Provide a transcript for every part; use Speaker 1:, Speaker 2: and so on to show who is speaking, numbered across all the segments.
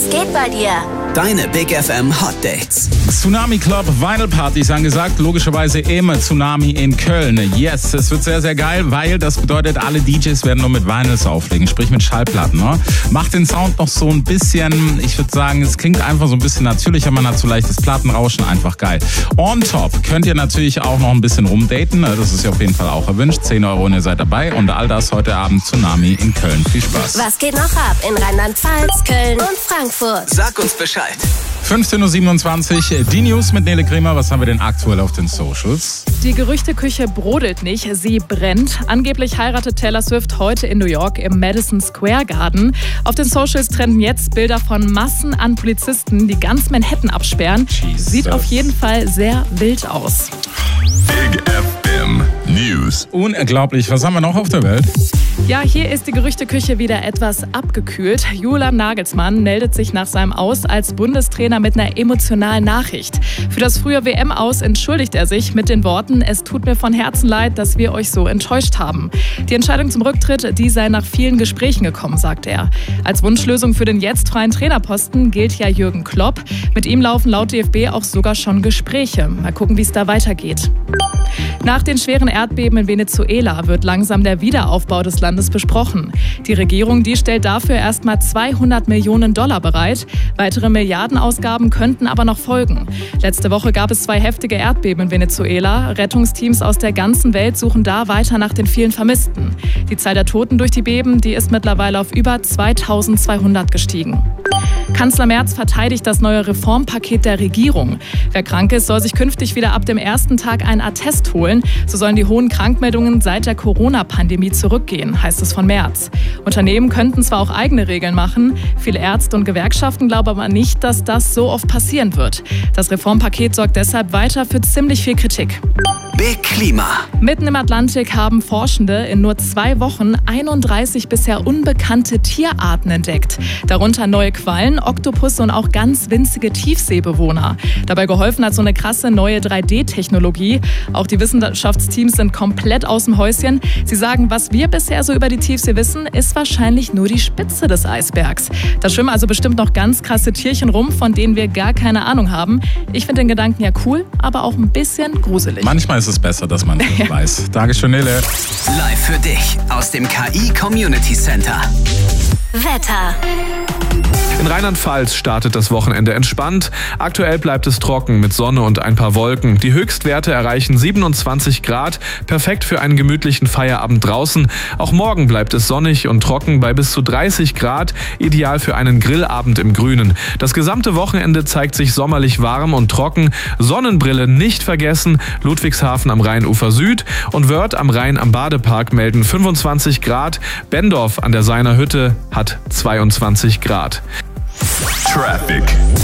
Speaker 1: Was geht bei dir?
Speaker 2: Deine Big FM Hot Dates.
Speaker 3: Tsunami Club Vinyl Party ist angesagt, logischerweise immer Tsunami in Köln. Yes, es wird sehr, sehr geil, weil das bedeutet, alle DJs werden nur mit Vinyls auflegen, sprich mit Schallplatten. Ne? Macht den Sound noch so ein bisschen, ich würde sagen, es klingt einfach so ein bisschen natürlicher, man hat so leichtes Plattenrauschen, einfach geil. On top könnt ihr natürlich auch noch ein bisschen rumdaten, das ist ja auf jeden Fall auch erwünscht. 10 € und ihr seid dabei und all das heute Abend Tsunami in Köln. Viel Spaß.
Speaker 1: Was geht noch ab in Rheinland-Pfalz, Köln und Frankfurt?
Speaker 2: Sag uns Bescheid.
Speaker 3: 15.27 Uhr, die News mit Nele Kremer. Was haben wir denn aktuell auf den Socials?
Speaker 4: Die Gerüchteküche brodelt nicht, sie brennt. Angeblich heiratet Taylor Swift heute in New York im Madison Square Garden. Auf den Socials trenden jetzt Bilder von Massen an Polizisten, die ganz Manhattan absperren.
Speaker 3: Jesus.
Speaker 4: Sieht auf jeden Fall sehr wild aus.
Speaker 5: Big FM News.
Speaker 3: Unglaublich. Was haben wir noch auf der Welt?
Speaker 4: Ja, hier ist die Gerüchteküche wieder etwas abgekühlt. Julian Nagelsmann meldet sich nach seinem Aus als Bundestrainer mit einer emotionalen Nachricht. Für das frühe WM-Aus entschuldigt er sich mit den Worten: Es tut mir von Herzen leid, dass wir euch so enttäuscht haben. Die Entscheidung zum Rücktritt, die sei nach vielen Gesprächen gekommen, sagt er. Als Wunschlösung für den jetzt freien Trainerposten gilt ja Jürgen Klopp. Mit ihm laufen laut DFB auch sogar schon Gespräche. Mal gucken, wie es da weitergeht. Nach den schweren Erdbeben in Venezuela wird langsam der Wiederaufbau des Landes besprochen. Die Regierung, die stellt dafür erstmal $200 Millionen bereit. Weitere Milliardenausgaben könnten aber noch folgen. Letzte Woche gab es 2 heftige Erdbeben in Venezuela. Rettungsteams aus der ganzen Welt suchen da weiter nach den vielen Vermissten. Die Zahl der Toten durch die Beben, die ist mittlerweile auf über 2200 gestiegen. Kanzler Merz verteidigt das neue Reformpaket der Regierung. Wer krank ist, soll sich künftig wieder ab dem ersten Tag einen Attest holen. So sollen die hohen Krankmeldungen seit der Corona-Pandemie zurückgehen, heißt es von Merz. Unternehmen könnten zwar auch eigene Regeln machen, viele Ärzte und Gewerkschaften glauben aber nicht, dass das so oft passieren wird. Das Reformpaket sorgt deshalb weiter für ziemlich viel Kritik.
Speaker 2: Big Klima.
Speaker 4: Mitten im Atlantik haben Forschende in nur 2 Wochen 31 bisher unbekannte Tierarten entdeckt. Darunter neue Quallen, Oktopusse und auch ganz winzige Tiefseebewohner. Dabei geholfen hat so eine krasse neue 3D-Technologie. Auch die Wissenschaftsteams sind komplett aus dem Häuschen. Sie sagen, was wir bisher so über die Tiefsee wissen, ist wahrscheinlich nur die Spitze des Eisbergs. Da schwimmen also bestimmt noch ganz krasse Tierchen rum, von denen wir gar keine Ahnung haben. Ich finde den Gedanken ja cool, aber auch ein bisschen gruselig.
Speaker 3: Manchmal ist es besser, dass man es weiß. Dankeschön, Nele.
Speaker 2: Live für dich aus dem KI Community Center.
Speaker 1: Wetter.
Speaker 6: In Rheinland-Pfalz startet das Wochenende entspannt. Aktuell bleibt es trocken mit Sonne und ein paar Wolken. Die Höchstwerte erreichen 27 Grad. Perfekt für einen gemütlichen Feierabend draußen. Auch morgen bleibt es sonnig und trocken bei bis zu 30 Grad. Ideal für einen Grillabend im Grünen. Das gesamte Wochenende zeigt sich sommerlich warm und trocken. Sonnenbrille nicht vergessen. Ludwigshafen am Rheinufer Süd und Wörth am Rhein am Badepark melden 25 Grad. Bendorf an der Seiner Hütte hat 22 Grad.
Speaker 5: Traffic.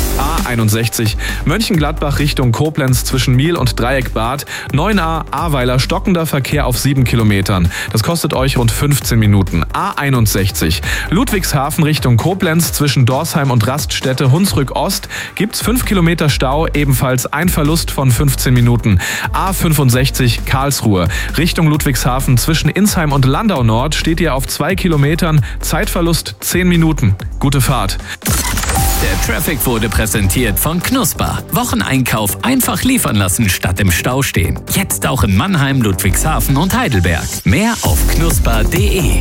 Speaker 6: A61 Mönchengladbach Richtung Koblenz zwischen Miel und Dreieckbad. 9a Ahrweiler stockender Verkehr auf 7 Kilometern. Das kostet euch rund 15 Minuten. A61 Ludwigshafen Richtung Koblenz zwischen Dorsheim und Raststätte Hunsrück Ost gibt's 5 Kilometer Stau, ebenfalls ein Verlust von 15 Minuten. A65 Karlsruhe Richtung Ludwigshafen zwischen Insheim und Landau Nord steht ihr auf 2 Kilometern, Zeitverlust 10 Minuten. Gute Fahrt.
Speaker 7: Der Traffic wurde präsentiert von Knusper. Wocheneinkauf einfach liefern lassen statt im Stau stehen. Jetzt auch in Mannheim, Ludwigshafen und Heidelberg. Mehr auf knusper.de.